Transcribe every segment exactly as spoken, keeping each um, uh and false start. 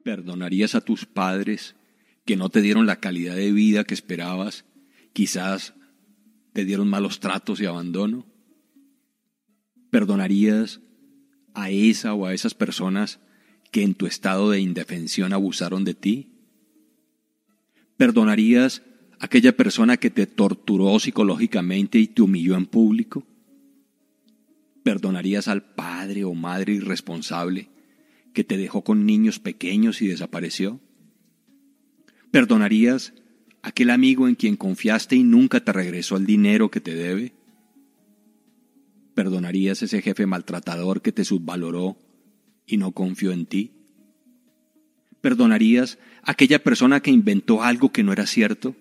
¿Perdonarías a tus padres que no te dieron la calidad de vida que esperabas? Quizás te dieron malos tratos y abandono. ¿Perdonarías a esa o a esas personas que en tu estado de indefensión abusaron de ti? ¿Perdonarías a aquella persona que te torturó psicológicamente y te humilló en público? ¿Perdonarías al padre o madre irresponsable que te dejó con niños pequeños y desapareció? ¿Perdonarías a aquel amigo en quien confiaste y nunca te regresó el dinero que te debe? ¿Perdonarías a ese jefe maltratador que te subvaloró y no confió en ti? ¿Perdonarías a aquella persona que inventó algo que no era cierto?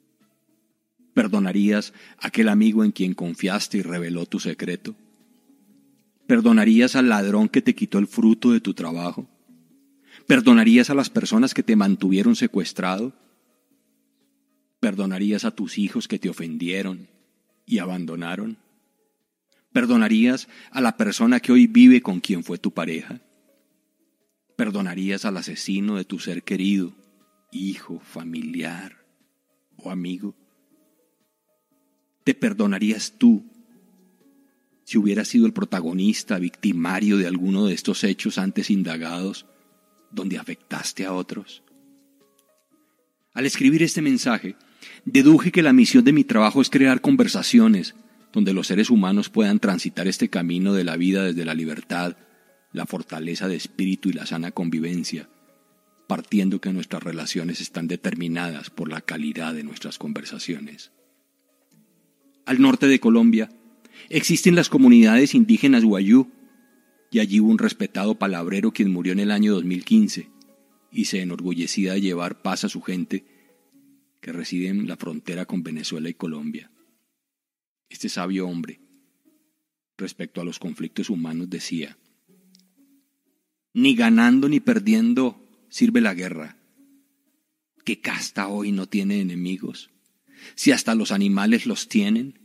¿Perdonarías a aquel amigo en quien confiaste y reveló tu secreto? ¿Perdonarías al ladrón que te quitó el fruto de tu trabajo? ¿Perdonarías a las personas que te mantuvieron secuestrado? ¿Perdonarías a tus hijos que te ofendieron y abandonaron? ¿Perdonarías a la persona que hoy vive con quien fue tu pareja? ¿Perdonarías al asesino de tu ser querido, hijo, familiar o amigo? ¿Te perdonarías tú si hubieras sido el protagonista, victimario de alguno de estos hechos antes indagados, donde afectaste a otros? Al escribir este mensaje, deduje que la misión de mi trabajo es crear conversaciones donde los seres humanos puedan transitar este camino de la vida desde la libertad, la fortaleza de espíritu y la sana convivencia, partiendo que nuestras relaciones están determinadas por la calidad de nuestras conversaciones. Al norte de Colombia existen las comunidades indígenas Wayuu, y allí hubo un respetado palabrero quien murió en el año dos mil quince y se enorgullecía de llevar paz a su gente que reside en la frontera con Venezuela y Colombia. Este sabio hombre, respecto a los conflictos humanos, decía: ni ganando ni perdiendo sirve la guerra. ¿Qué casta hoy no tiene enemigos? Si hasta los animales los tienen,